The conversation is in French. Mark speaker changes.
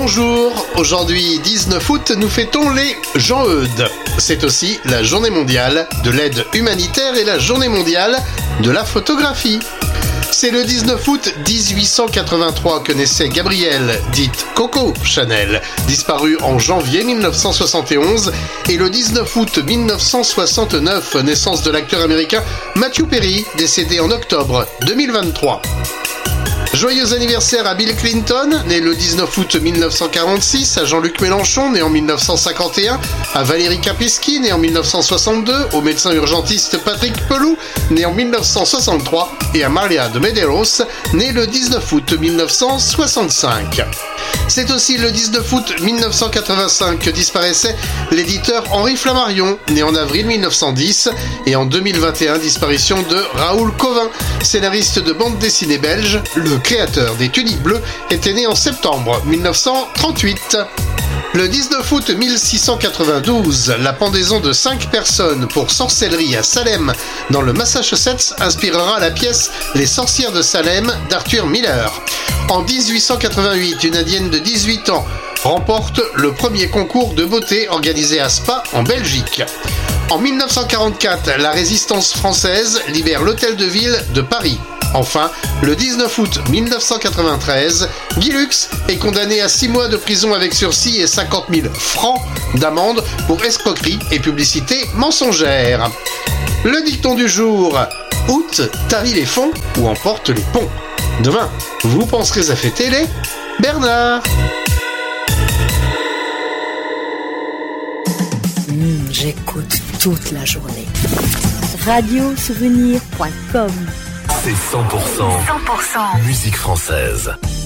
Speaker 1: Bonjour, aujourd'hui 19 août, nous fêtons les Jean-Eudes. C'est aussi la journée mondiale de l'aide humanitaire et la journée mondiale de la photographie. C'est le 19 août 1883 que naissait Gabrielle, dite Coco Chanel, disparue en janvier 1971, et le 19 août 1969, naissance de l'acteur américain Matthew Perry, décédé en octobre 2023. Joyeux anniversaire à Bill Clinton, né le 19 août 1946, à Jean-Luc Mélenchon, né en 1951, à Valérie Kapusky, né en 1962, au médecin urgentiste Patrick Pelou, né en 1963, et à Maria de Medeiros, né le 19 août 1965. C'est aussi le 19 août 1985 que disparaissait l'éditeur Henri Flammarion, né en avril 1910, et en 2021, disparition de Raoul Cauvin, scénariste de bande dessinée belge. Le créateur des Tuniques Bleues était né en septembre 1938. Le 19 août 1692, la pendaison de 5 personnes pour sorcellerie à Salem, dans le Massachusetts, inspirera la pièce Les sorcières de Salem d'Arthur Miller. En 1888, une indienne de 18 ans remporte le premier concours de beauté organisé à Spa, en Belgique. En 1944, la résistance française libère l'hôtel de ville de Paris. Enfin, le 19 août 1993, Guy Lux est condamné à 6 mois de prison avec sursis et 50 000 francs d'amende pour escroquerie et publicité mensongère. Le dicton du jour: août tarit les fonds ou emporte les ponts. Demain, vous penserez à fêter les Bernard.
Speaker 2: J'écoute toute la journée. Radiosouvenir.com.
Speaker 3: C'est 100% musique française.